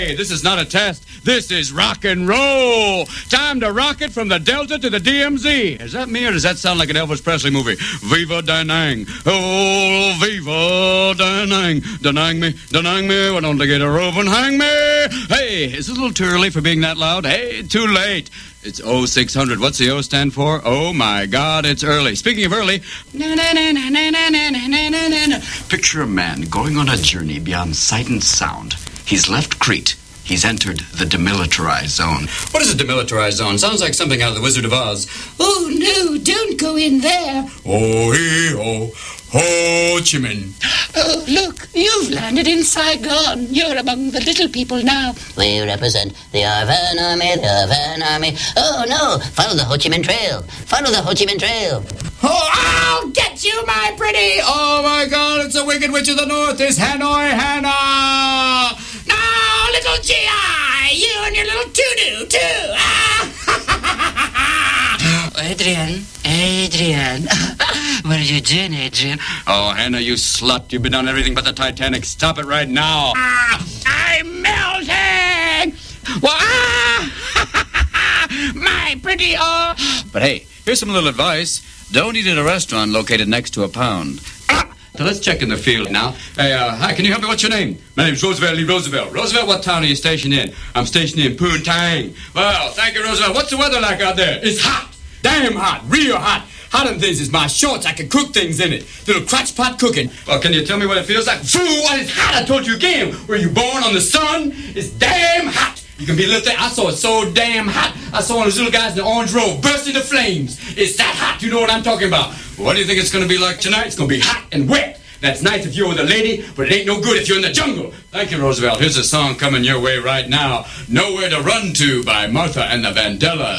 Hey, this is not a test. This is rock and roll. Time to rock it from the Delta to the DMZ. Is that me or does that sound like an Elvis Presley movie? Viva Da Nang. Oh, viva Da Nang. Da Nang me. Why don't they get a rope and hang me? Hey, is it a little too early for being that loud? Hey, too late. It's 0600. What's the O stand for? Oh, my God, it's early. Speaking of early, picture a man going on a journey beyond sight and sound. He's left Crete. He's entered the demilitarized zone. What is a demilitarized zone? Sounds like something out of The Wizard of Oz. Oh, no, don't go in there. Oh-hee-ho, Ho Chi Minh. Oh, look, you've landed in Saigon. You're among the little people now. We represent the Arvan Army, the Arvan Army. Oh, no, follow the Ho Chi Minh Trail. Follow the Ho Chi Minh Trail. Oh, I'll get you, my pretty. Oh, my God, it's the Wicked Witch of the North. It's Hanoi Hannah. Now, little G.I., you and your little Tudu, too. Adrian. What are you doing, Adrian? Oh, Hannah, you slut. You've been on everything but the Titanic. Stop it right now. I'm melting. My pretty, But hey, here's some little advice. Don't eat at a restaurant located next to a pound. So let's check in the field now. Hey, hi, can you help me? What's your name? My name's Roosevelt Lee Roosevelt. Roosevelt, what town are you stationed in? I'm stationed in Poontang. Well, thank you, Roosevelt. What's the weather like out there? It's hot. Damn hot. Real hot. Hot in things is my shorts. I can cook things in it. Little crotch pot cooking. Well, can you tell me what it feels like? Fool, what is hot? I told you again. Were you born on the sun? It's damn hot. You can be a little thing. I saw it so damn hot. I saw one of those little guys in the orange robe burst into flames. It's that hot. You know what I'm talking about. Well, what do you think it's going to be like tonight? It's going to be hot and wet. That's nice if you're with a lady, but it ain't no good if you're in the jungle. Thank you, Roosevelt. Here's a song coming your way right now. Nowhere to Run To by Martha and the Vandellas.